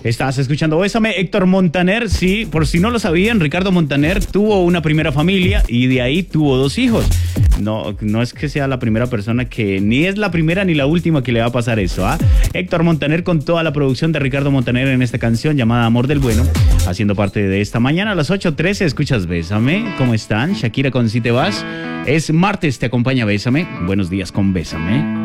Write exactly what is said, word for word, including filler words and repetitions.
Estás escuchando Bésame. Héctor Montaner, sí, por si no lo sabían, Ricardo Montaner tuvo una primera familia y de ahí tuvo dos hijos. No, no es que sea la primera persona que, ni es la primera ni la última que le va a pasar eso, ¿ah? Héctor Montaner con toda la producción de Ricardo Montaner en esta canción llamada Amor del Bueno, haciendo parte de esta mañana a las ocho trece. Escuchas Bésame. ¿Cómo están? Shakira con Si Te Vas. Es martes, te acompaña Bésame. Buenos días con Bésame.